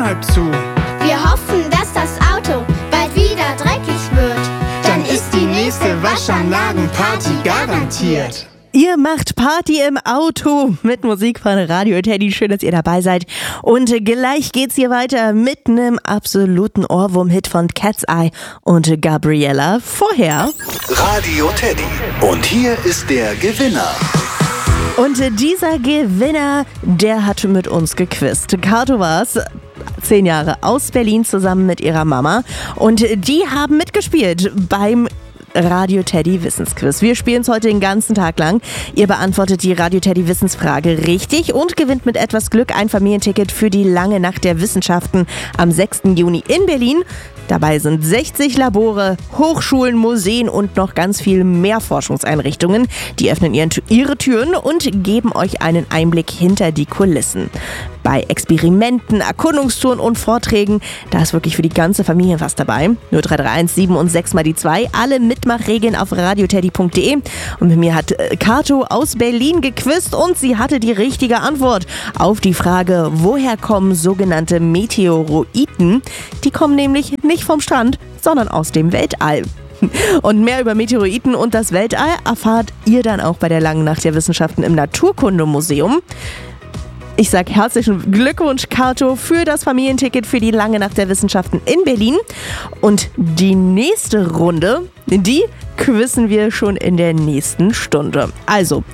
halb zu. Wir hoffen, dass das Auto bald wieder dreckig wird. Dann ist die nächste Waschanlagenparty garantiert. Ihr macht Party im Auto mit Musik von Radio Teddy. Schön, dass ihr dabei seid. Und gleich geht's hier weiter mit einem absoluten Ohrwurm-Hit von Cat's Eye und Gabriella. Vorher Radio Teddy. Und hier ist der Gewinner. Und dieser Gewinner, der hat mit uns gequizt. Kato war's. 10 Jahre aus Berlin zusammen mit ihrer Mama. Und die haben mitgespielt beim Radio Teddy Wissensquiz. Wir spielen es heute den ganzen Tag lang. Ihr beantwortet die Radio Teddy Wissensfrage richtig und gewinnt mit etwas Glück ein Familienticket für die lange Nacht der Wissenschaften am 6. Juni in Berlin. Dabei sind 60 Labore, Hochschulen, Museen und noch ganz viel mehr Forschungseinrichtungen. Die öffnen ihre Türen und geben euch einen Einblick hinter die Kulissen. Bei Experimenten, Erkundungstouren und Vorträgen, da ist wirklich für die ganze Familie was dabei. 0331 7 und 6 mal die 2. Alle Mitmachregeln auf radioteddy.de. Und mit mir hat Kato aus Berlin gequizt und sie hatte die richtige Antwort auf die Frage, woher kommen sogenannte Meteoroiden? Die kommen nämlich nicht vom Strand, sondern aus dem Weltall. Und mehr über Meteoroiden und das Weltall erfahrt ihr dann auch bei der langen Nacht der Wissenschaften im Naturkundemuseum. Ich sage herzlichen Glückwunsch, Kato, für das Familienticket für die lange Nacht der Wissenschaften in Berlin. Und die nächste Runde, die quizzen wir schon in der nächsten Stunde. Also,